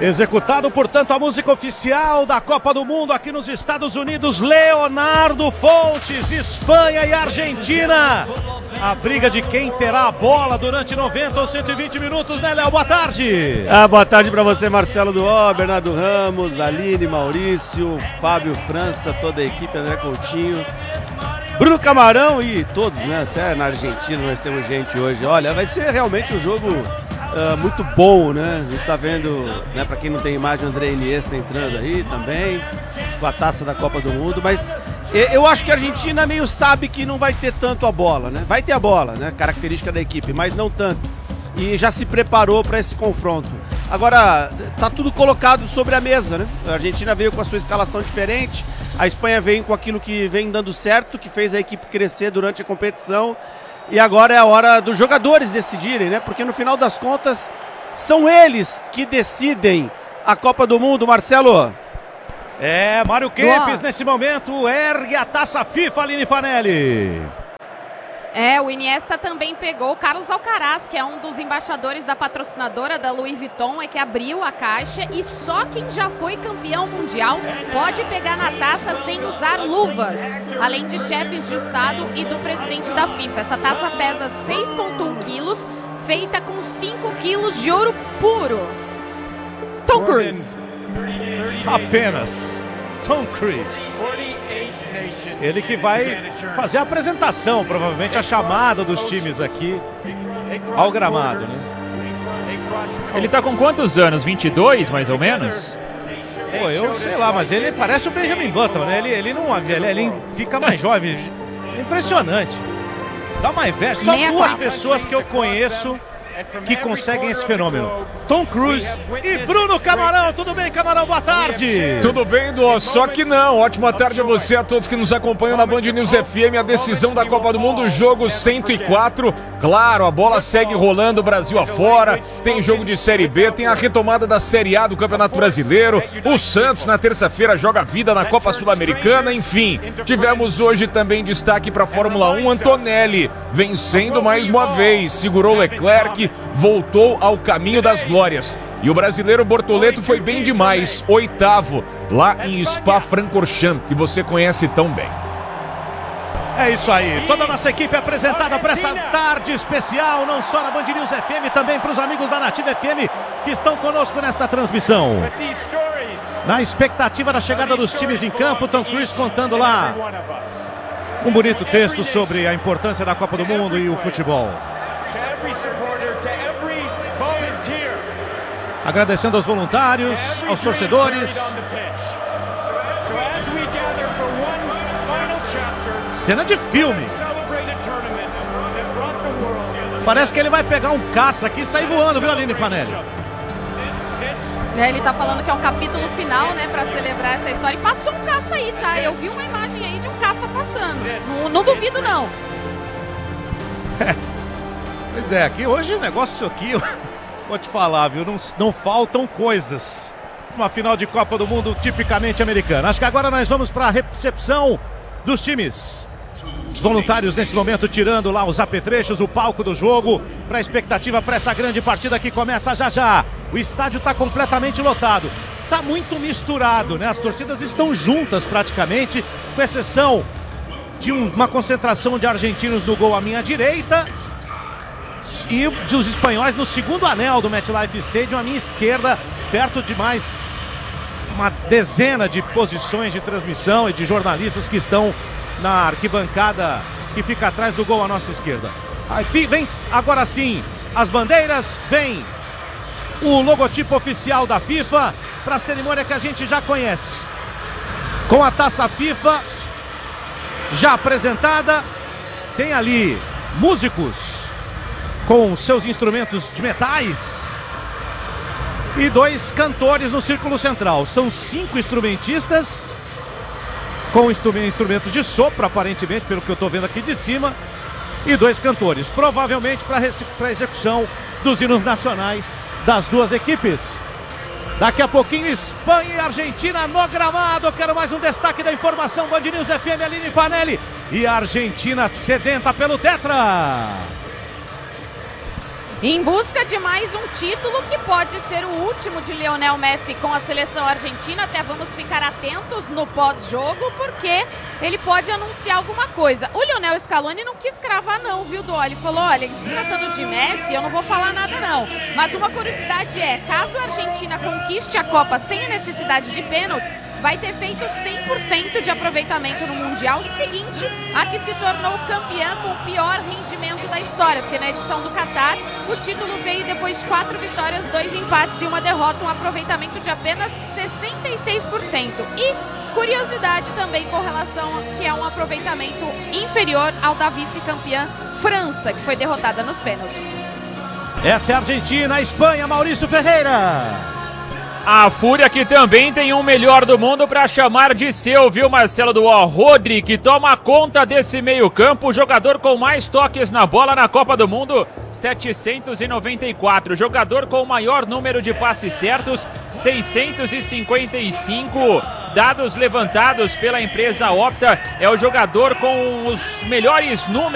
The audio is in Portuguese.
Executado, portanto, a música oficial da Copa do Mundo aqui nos Estados Unidos, Leonardo Fontes, Espanha e Argentina. A briga de quem terá a bola durante 90 ou 120 minutos, né, Léo? Boa tarde. Boa tarde para você, Marcelo Duó, Bernardo Ramos, Aline, Maurício, Fábio França, toda a equipe, André Coutinho, Bruno Camarão e todos, né? Até na Argentina nós temos gente hoje. Olha, vai ser realmente um jogo muito bom, né? A gente tá vendo, né, para quem não tem imagem, o André Iniesta entrando aí também, com a taça da Copa do Mundo, mas eu acho que a Argentina meio sabe que não vai ter tanto a bola, né? Vai ter a bola, né? Característica da equipe, mas não tanto. E já se preparou para esse confronto. Agora, tá tudo colocado sobre a mesa, né? A Argentina veio com a sua escalação diferente, a Espanha veio com aquilo que vem dando certo, que fez a equipe crescer durante a competição. E agora é a hora dos jogadores decidirem, né? Porque no final das contas, são eles que decidem a Copa do Mundo, Marcelo. Mário Kempes, nesse momento, ergue a taça FIFA, Aline Fanelli. O Iniesta também pegou o Carlos Alcaraz, que é um dos embaixadores da patrocinadora da Louis Vuitton, que abriu a caixa, e só quem já foi campeão mundial pode pegar na taça sem usar luvas, além de chefes de Estado e do presidente da FIFA. Essa taça pesa 6,1 quilos, feita com 5 quilos de ouro puro. Tom Cruise. Apenas Tom Cruise. Ele que vai fazer a apresentação, provavelmente a chamada dos times aqui ao gramado, né? Ele tá com quantos anos? 22, mais ou menos? Pô, eu sei lá, mas ele parece o Benjamin Button, né? Ele não ele fica mais jovem. Impressionante. Dá uma inveja. Só duas pessoas que eu conheço que conseguem esse fenômeno: Tom Cruise e Bruno Camarão. Tudo bem, Camarão? Boa tarde. Tudo bem, Duó, só que não. Ótima tarde a você, a todos que nos acompanham na Band News FM. A decisão da Copa do Mundo, jogo 104. Claro, a bola segue rolando Brasil afora. Tem jogo de Série B, tem a retomada da Série A do Campeonato Brasileiro. O Santos na terça-feira joga vida na Copa Sul-Americana. Enfim, tivemos hoje também destaque para a Fórmula 1. Antonelli vencendo mais uma vez, segurou Leclerc, voltou ao caminho das glórias. E o brasileiro Bortoleto foi bem demais, 8º, lá em Spa-Francorchamps, que você conhece tão bem. É isso aí, toda a nossa equipe apresentada para essa tarde especial, não só na Band News FM, também para os amigos da Nativa FM que estão conosco nesta transmissão. Na expectativa da chegada dos times em campo, Tom Cruise contando lá um bonito texto sobre a importância da Copa do Mundo e o futebol. Agradecendo aos voluntários, aos torcedores. Cena de filme. Parece que ele vai pegar um caça aqui e sair voando, viu, Aline Fanelli? Ele tá falando que é um capítulo final, né, pra celebrar essa história. E passou um caça aí, tá? Eu vi uma imagem aí de um caça passando. Não duvido, não. Pois é, aqui hoje o negócio aqui, vou te falar, viu? Não faltam coisas. Uma final de Copa do Mundo tipicamente americana. Acho que agora nós vamos para a recepção dos times. Os voluntários nesse momento tirando lá os apetrechos, o palco do jogo, para a expectativa para essa grande partida que começa já já. O estádio está completamente lotado. Está muito misturado, né? As torcidas estão juntas praticamente, com exceção de uma concentração de argentinos no gol à minha direita e dos espanhóis no segundo anel do MetLife Stadium à minha esquerda, perto de mais uma dezena de posições de transmissão e de jornalistas que estão na arquibancada que fica atrás do gol à nossa esquerda. Aí vem agora sim as bandeiras, vem o logotipo oficial da FIFA para a cerimônia que a gente já conhece, com a taça FIFA já apresentada. Tem ali músicos com seus instrumentos de metais e 2 cantores no círculo central. São 5 instrumentistas com instrumentos de sopro, aparentemente, pelo que eu estou vendo aqui de cima, e 2 cantores, provavelmente para a execução dos hinos nacionais das duas equipes. Daqui a pouquinho, Espanha e Argentina no gramado. Eu quero mais um destaque da informação. Band News FM, Aline Fanelli. E a Argentina sedenta pelo tetra. Em busca de mais um título que pode ser o último de Lionel Messi com a seleção argentina. Até vamos ficar atentos no pós-jogo, porque ele pode anunciar alguma coisa. O Lionel Scaloni não quis cravar não, viu, Dó? Ele falou, olha, se tratando de Messi, eu não vou falar nada não. Mas uma curiosidade é, caso a Argentina conquiste a Copa sem a necessidade de pênaltis, vai ter feito 100% de aproveitamento no Mundial seguinte a que se tornou campeã com o pior rendimento da história, porque na edição do Catar o título veio depois de 4 vitórias, 2 empates e 1 derrota, um aproveitamento de apenas 66%. E curiosidade também com relação que é um aproveitamento inferior ao da vice-campeã França, que foi derrotada nos pênaltis. Essa é a Argentina, a Espanha, Maurício Ferreira. A Fúria que também tem um melhor do mundo para chamar de seu, viu, Marcelo Duó? Rodri, que toma conta desse meio-campo, o jogador com mais toques na bola na Copa do Mundo, 794. Jogador com o maior número de passes certos, 655. Dados levantados pela empresa Opta, é o jogador com os melhores números